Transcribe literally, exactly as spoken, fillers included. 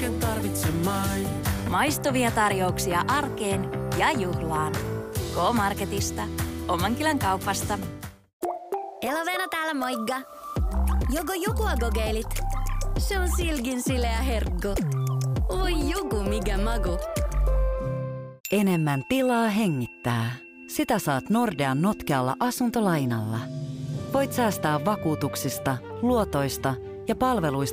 kaiken tarvitsemai. Maistuvia tarjouksia arkeen ja juhlaan. K-Marketista. Omankylän kaupasta. Elovena täällä moikka. Joko joku kokeilit? Se on silkin sileä herkku. Oi joku mikä maku. Enemmän tilaa hengittää. Sitä saat Nordean notkealla asuntolainalla. Voit säästää vakuutuksista, luotoista ja palveluista